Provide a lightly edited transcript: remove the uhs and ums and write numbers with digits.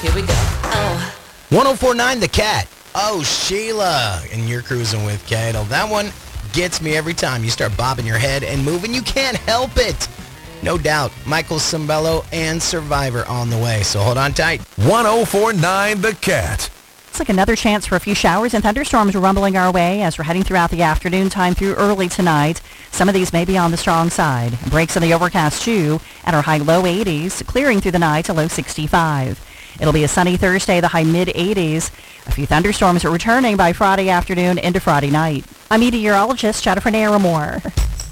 Here we go. Oh. 1049 The Cat. Oh, Sheila. And you're cruising with Kato. That one gets me every time. You start bobbing your head and moving. You can't help it. No doubt. Michael Cimbello and Survivor on the way. So hold on tight. 1049 The Cat. It's like another chance for a few showers and thunderstorms rumbling our way as we're heading throughout the afternoon time through early tonight. Some of these may be on the strong side. Breaks in the overcast too at our high low 80s, clearing through the night to low 65. It'll be a sunny Thursday, the high mid 80s. A few thunderstorms are returning by Friday afternoon into Friday night. I'm meteorologist Jennifer Naramore.